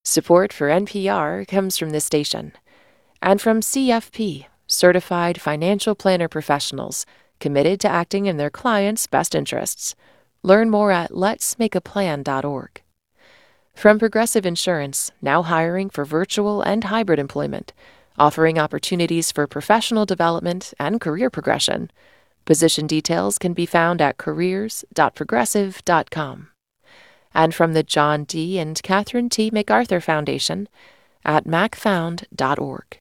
Support for NPR comes from this station and from CFP, Certified Financial Planner Professionals, committed to acting in their clients' best interests. Learn more at letsmakeaplan.org. From Progressive Insurance, now hiring for virtual and hybrid employment, offering opportunities for professional development and career progression. Position details can be found at careers.progressive.com. And from the John D. and Catherine T. MacArthur Foundation at macfound.org.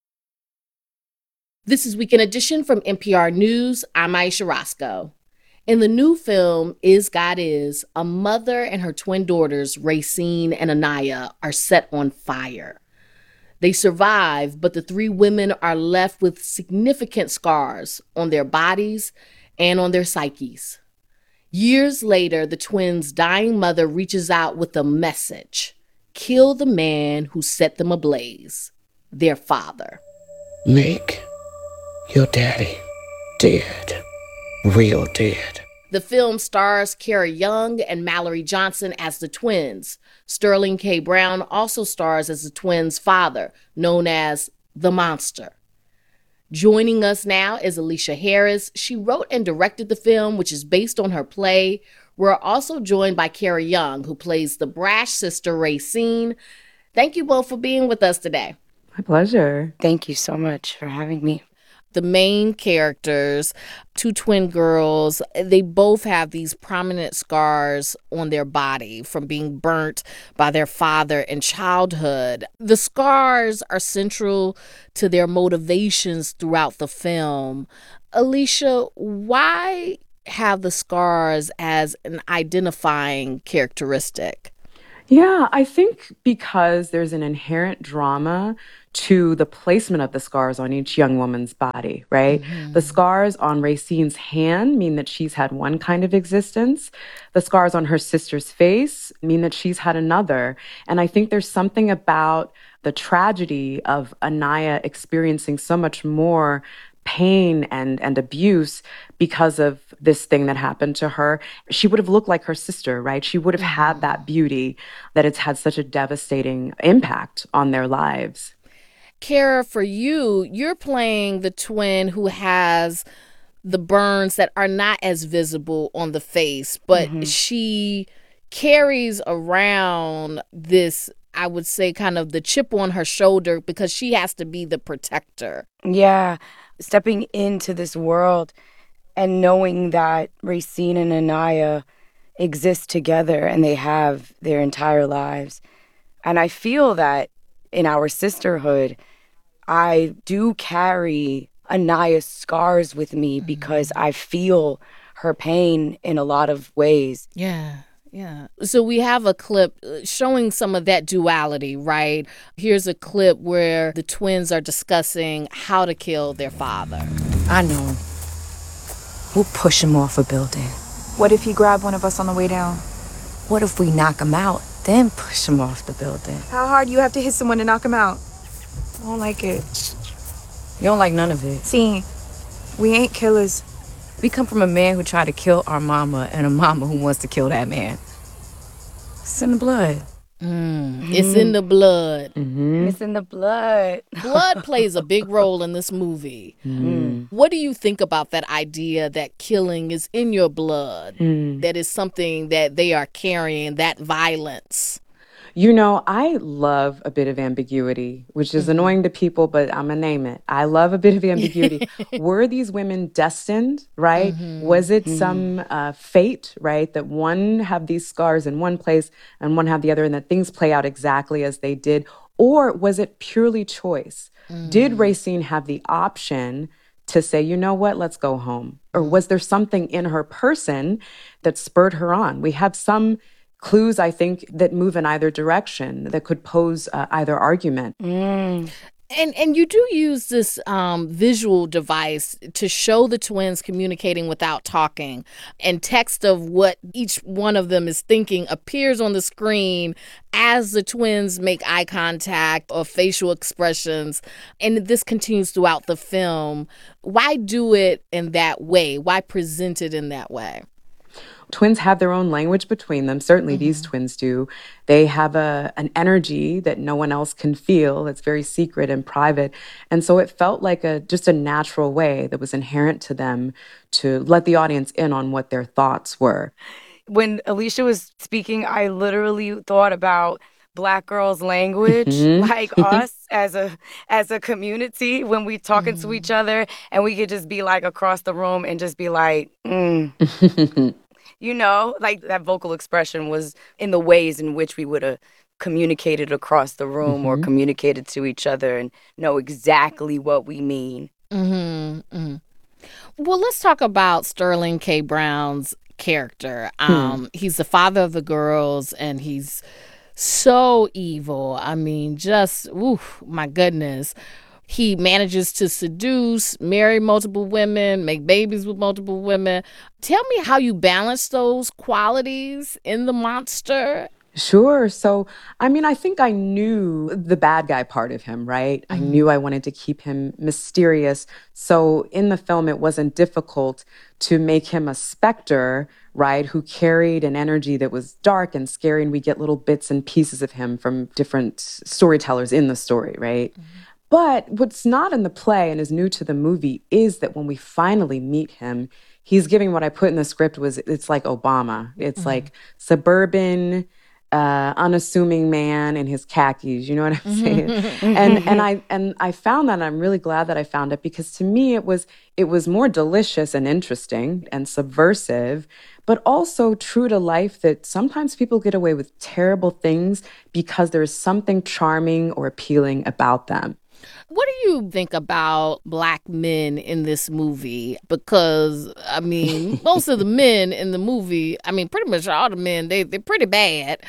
This is Weekend Edition from NPR News. I'm Aisha Roscoe. In the new film, Is God Is, a mother and her twin daughters, Racine and Anaya, are set on fire. They survive, but the three women are left with significant scars on their bodies and on their psyches. Years later, the twins' dying mother reaches out with a message: kill the man who set them ablaze, their father. Make your daddy dead. Real dead. The film stars Kara Young and Mallory Johnson as the twins. Sterling K. Brown also stars as the twins' father, known as the Monster. Joining us now is Alicia Harris. She wrote and directed the film, which is based on her play. We're also joined by Kara Young, who plays the brash sister Racine. Thank you both for being with us today. My pleasure. Thank you so much for having me. The main characters, two twin girls, they both have these prominent scars on their body from being burnt by their father in childhood. The scars are central to their motivations throughout the film. Alicia, why have the scars as an identifying characteristic? Yeah, I think because there's an inherent drama to the placement of the scars on each young woman's body, right? Mm-hmm. The scars on Racine's hand mean that she's had one kind of existence. The scars on her sister's face mean that she's had another. And I think there's something about the tragedy of Anaya experiencing so much more pain and abuse because of this thing that happened to her. She would have looked like her sister, right? She would have had that beauty that it's had such a devastating impact on their lives. Kara, for you, you're playing the twin who has the burns that are not as visible on the face, but she carries around this, I would say, kind of the chip on her shoulder because she has to be the protector. Yeah, stepping into this world and knowing that Racine and Anaya exist together and they have their entire lives. And I feel that in our sisterhood, I do carry Anaya's scars with me because I feel her pain in a lot of ways. Yeah. So we have a clip showing some of that duality, right? Here's a clip where the twins are discussing how to kill their father. I know. We'll push him off a building. What if he grabbed one of us on the way down? What if we knock him out, then push him off the building? How hard do you have to hit someone to knock him out? I don't like it. You don't like none of it. See, we ain't killers. We come from a man who tried to kill our mama and a mama who wants to kill that man. It's in the blood. It's in the blood. It's in the blood. Blood plays a big role in this movie. What do you think about that idea that killing is in your blood? That is something that they are carrying, that violence? You know, I love a bit of ambiguity, which is annoying to people, but I'm going to name it. I love a bit of ambiguity. Were these women destined, right? Was it some fate, right? That one have these scars in one place and one have the other, and that things play out exactly as they did? Or was it purely choice? Did Racine have the option to say, you know what, let's go home? Or was there something in her person that spurred her on? We have some clues, I think, that move in either direction, that could pose either argument. And you do use this visual device to show the twins communicating without talking, and text of what each one of them is thinking appears on the screen as the twins make eye contact or facial expressions. And this continues throughout the film. Why do it in that way? Why present it in that way? Twins have their own language between them. Certainly these twins do. They have an energy that no one else can feel. It's very secret and private. And so it felt like just a natural way that was inherent to them to let the audience in on what their thoughts were. When Alicia was speaking, I literally thought about Black girls' language, like us as a community, when we talking to each other, and we could just be like across the room and just be like, you know, like that vocal expression was in the ways in which we would have communicated across the room or communicated to each other and know exactly what we mean. Well, let's talk about Sterling K. Brown's character. He's the father of the girls, and he's so evil. I mean, just, my goodness. He manages to seduce, marry multiple women, make babies with multiple women. Tell me how you balance those qualities in the monster. Sure. So, I mean, I think I knew the bad guy part of him, right? I knew I wanted to keep him mysterious. So in the film, it wasn't difficult to make him a specter, right, who carried an energy that was dark and scary. And we get little bits and pieces of him from different storytellers in the story, right? But what's not in the play and is new to the movie is that when we finally meet him, he's giving what I put in the script it's like Obama. It's like suburban, unassuming man in his khakis. You know what I'm saying? And I found that, and I'm really glad that I found it, because to me it was more delicious and interesting and subversive, but also true to life, that sometimes people get away with terrible things because there is something charming or appealing about them. What do you think about Black men in this movie? Because, I mean, most of the men in the movie, I mean, pretty much all the men, they're pretty bad.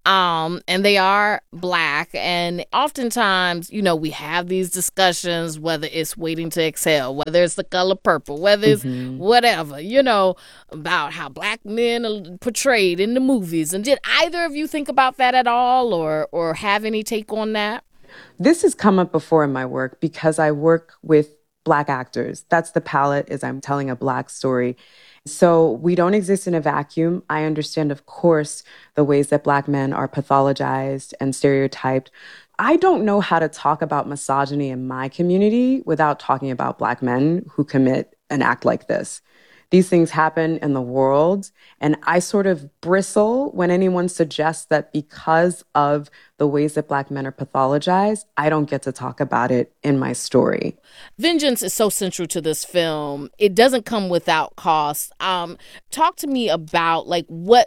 And they are Black. And oftentimes, you know, we have these discussions, whether it's Waiting to Exhale, whether it's The Color Purple, whether it's whatever, you know, about how Black men are portrayed in the movies. And did either of you think about that at all, or have any take on that? This has come up before in my work because I work with Black actors. That's the palette, is I'm telling a Black story. So we don't exist in a vacuum. I understand, of course, the ways that Black men are pathologized and stereotyped. I don't know how to talk about misogyny in my community without talking about Black men who commit an act like this. These things happen in the world, and I sort of bristle when anyone suggests that because of the ways that Black men are pathologized, I don't get to talk about it in my story. Vengeance is so central to this film. It doesn't come without cost. Talk to me about like what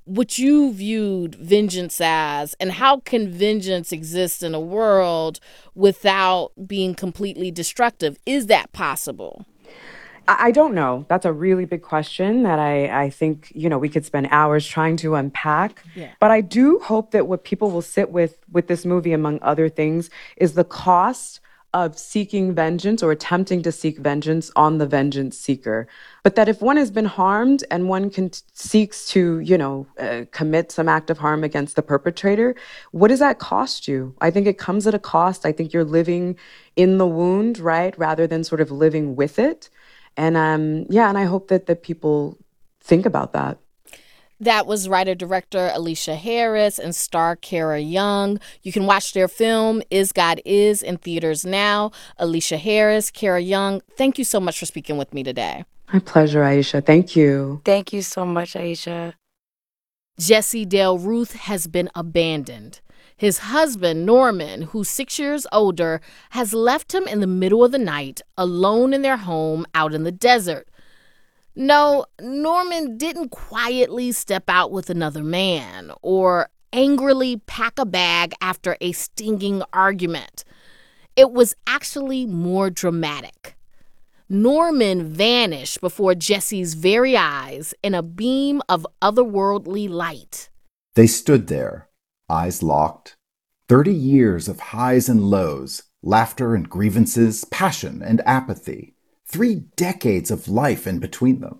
you viewed vengeance as, and how can vengeance exist in a world without being completely destructive? Is that possible? I don't know. That's a really big question that I think, you know, we could spend hours trying to unpack. Yeah. But I do hope that what people will sit with this movie, among other things, is the cost of seeking vengeance or attempting to seek vengeance on the vengeance seeker. But that if one has been harmed and one seeks to, you know, commit some act of harm against the perpetrator, what does that cost you? I think it comes at a cost. I think you're living in the wound, right, rather than sort of living with it. And and I hope that people think about that. That was writer-director Alicia Harris and star Kara Young. You can watch their film, Is God Is, in theaters now. Alicia Harris, Kara Young, thank you so much for speaking with me today. My pleasure, Aisha. Thank you. Thank you so much, Aisha. Jessie Dale Ruth has been abandoned. His husband, Norman, who's 6 years older, has left him in the middle of the night, alone in their home out in the desert. No, Norman didn't quietly step out with another man or angrily pack a bag after a stinging argument. It was actually more dramatic. Norman vanished before Jessie's very eyes in a beam of otherworldly light. They stood there, eyes locked. 30 years of highs and lows, laughter and grievances, passion and apathy. 3 decades of life in between them.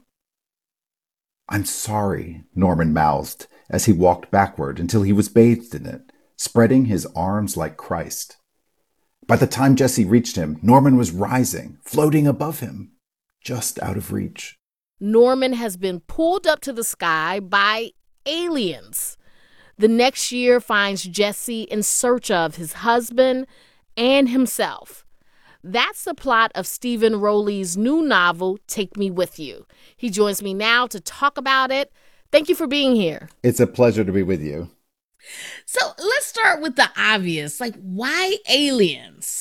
"I'm sorry," Norman mouthed as he walked backward until he was bathed in it, spreading his arms like Christ. By the time Jessie reached him, Norman was rising, floating above him, just out of reach. Norman has been pulled up to the sky by aliens. The next year finds Jesse in search of his husband and himself. That's the plot of Stephen Rowley's new novel, Take Me With You. He joins me now to talk about it. Thank you for being here. It's a pleasure to be with you. So let's start with the obvious. Like, why aliens?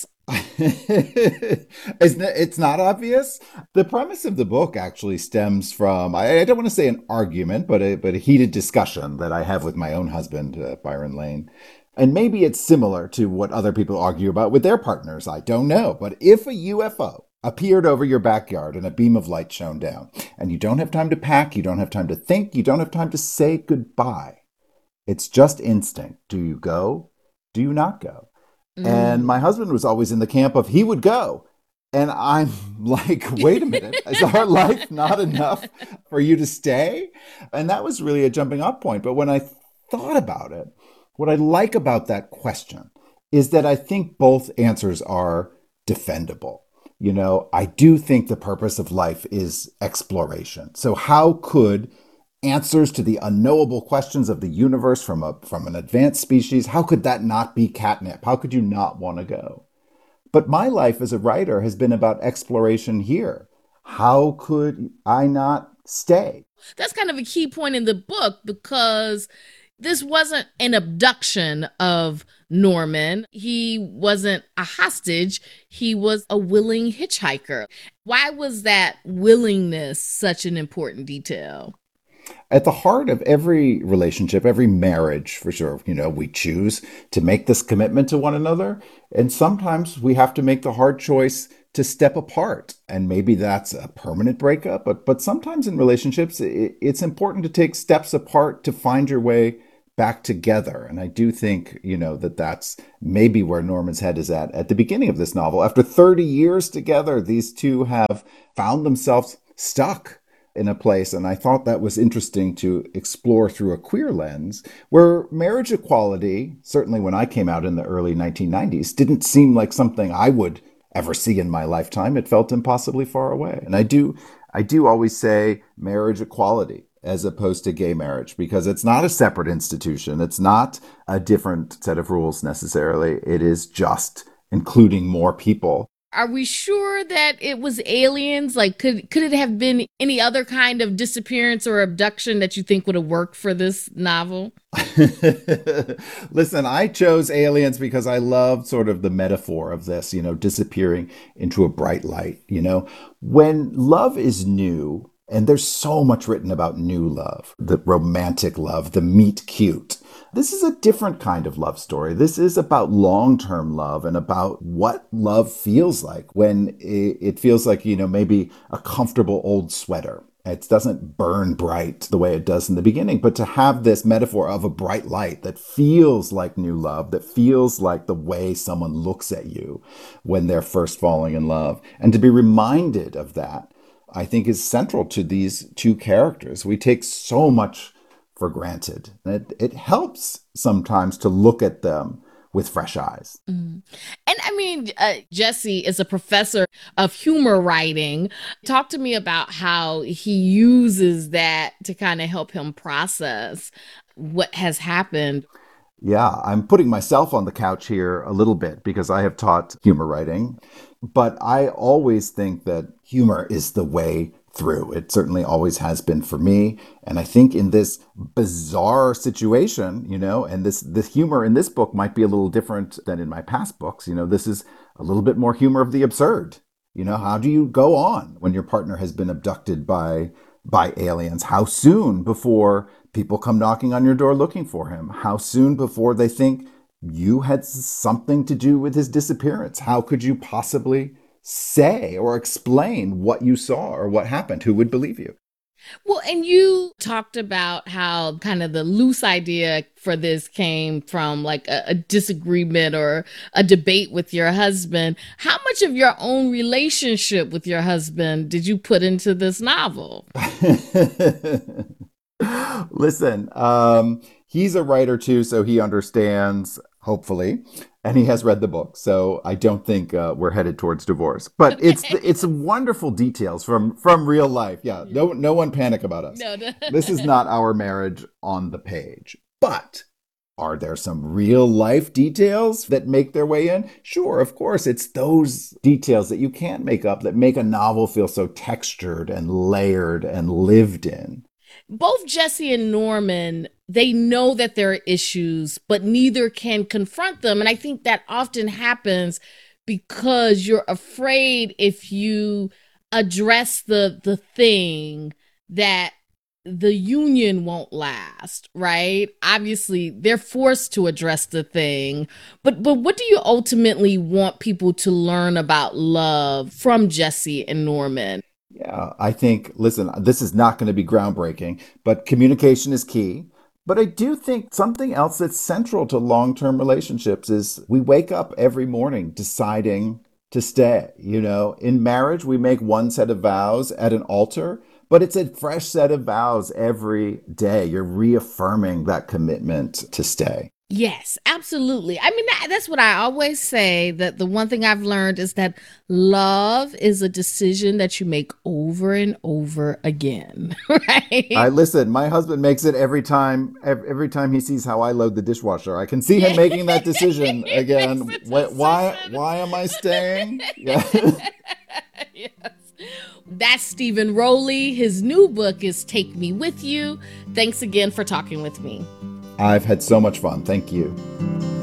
It's not obvious. The premise of the book actually stems from, I don't want to say an argument, but a heated discussion that I have with my own husband, Byron Lane. And maybe it's similar to what other people argue about with their partners. I don't know. But if a UFO appeared over your backyard and a beam of light shone down, and you don't have time to pack, you don't have time to think, you don't have time to say goodbye, it's just instinct. Do you go? Do you not go? And my husband was always in the camp of he would go. And I'm like, wait a minute, is our life not enough for you to stay? And that was really a jumping off point. But when I thought about it, what I like about that question is that I think both answers are defendable. You know, I do think the purpose of life is exploration. So how could answers to the unknowable questions of the universe from an advanced species, how could that not be catnip? How could you not want to go? But my life as a writer has been about exploration here. How could I not stay? That's kind of a key point in the book because this wasn't an abduction of Norman. He wasn't a hostage. He was a willing hitchhiker. Why was that willingness such an important detail? At the heart of every relationship, every marriage, for sure, you know, we choose to make this commitment to one another. And sometimes we have to make the hard choice to step apart. And maybe that's a permanent breakup. But sometimes in relationships, it's important to take steps apart to find your way back together. And I do think, you know, that's maybe where Norman's head is at the beginning of this novel. After 30 years together, these two have found themselves stuck in a place. And I thought that was interesting to explore through a queer lens, where marriage equality, certainly when I came out in the early 1990s, didn't seem like something I would ever see in my lifetime. It felt impossibly far away. And I do always say marriage equality as opposed to gay marriage, because it's not a separate institution. It's not a different set of rules necessarily. It is just including more people. Are we sure that it was aliens? Like, could it have been any other kind of disappearance or abduction that you think would have worked for this novel? Listen, I chose aliens because I love sort of the metaphor of this, you know, disappearing into a bright light. You know, when love is new, and there's so much written about new love, the romantic love, the meet cute. This is a different kind of love story. This is about long-term love and about what love feels like when it feels like, you know, maybe a comfortable old sweater. It doesn't burn bright the way it does in the beginning, but to have this metaphor of a bright light that feels like new love, that feels like the way someone looks at you when they're first falling in love, and to be reminded of that, I think is central to these two characters. We take so much for granted. It helps sometimes to look at them with fresh eyes. And I mean, Jesse is a professor of humor writing. Talk to me about how he uses that to kind of help him process what has happened. Yeah, I'm putting myself on the couch here a little bit because I have taught humor writing, but I always think that humor is the way through. It certainly always has been for me. And I think in this bizarre situation, you know, and this humor in this book might be a little different than in my past books. You know, this is a little bit more humor of the absurd. You know, how do you go on when your partner has been abducted by aliens? How soon before people come knocking on your door looking for him? How soon before they think you had something to do with his disappearance? How could you possibly say or explain what you saw or what happened? Who would believe you? Well, and you talked about how kind of the loose idea for this came from like a disagreement or a debate with your husband. How much of your own relationship with your husband did you put into this novel? Listen, he's a writer too, so he understands, hopefully. And he has read the book, so I don't think we're headed towards divorce. But it's wonderful details from real life. Yeah, no one panic about us. No. This is not our marriage on the page. But are there some real life details that make their way in? Sure, of course. It's those details that you can't make up that make a novel feel so textured and layered and lived in. Both Jesse and Norman, they know that there are issues, but neither can confront them. And I think that often happens because you're afraid if you address the thing that the union won't last, right? Obviously, they're forced to address the thing. But what do you ultimately want people to learn about love from Jesse and Norman? Yeah, I think, listen, this is not going to be groundbreaking, but communication is key. But I do think something else that's central to long-term relationships is we wake up every morning deciding to stay. You know, in marriage, we make one set of vows at an altar, but it's a fresh set of vows every day. You're reaffirming that commitment to stay. Yes, absolutely. I mean, that's what I always say, that the one thing I've learned is that love is a decision that you make over and over again, right? Listen, my husband makes it every time he sees how I load the dishwasher. I can see him making that decision again. Why am I staying? Yeah. Yes. That's Stephen Rowley. His new book is Take Me With You. Thanks again for talking with me. I've had so much fun. Thank you.